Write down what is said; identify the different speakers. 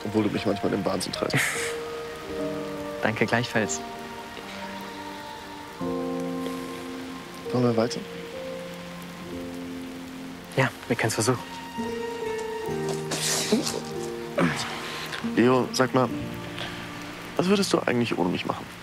Speaker 1: Obwohl du mich manchmal im Wahnsinn treibst.
Speaker 2: Danke gleichfalls.
Speaker 1: Wollen wir weiter?
Speaker 2: Ja, wir können es versuchen.
Speaker 1: Leo, sag mal, was würdest du eigentlich ohne mich machen?